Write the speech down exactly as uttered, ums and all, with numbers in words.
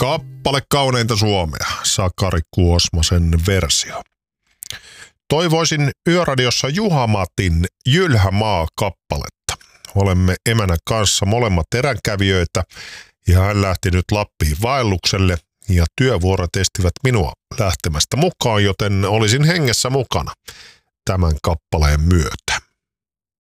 Kappale kauneinta suomea, Sakari Kuosmasen versio. Toivoisin Yöradiossa Juha Matin Jylhä maa -kappaletta. Olemme emänän kanssa molemmat eränkävijöitä ja hän lähti nyt Lappiin vaellukselle ja työvuorot estivät minua lähtemästä mukaan, joten olisin hengessä mukana tämän kappaleen myötä.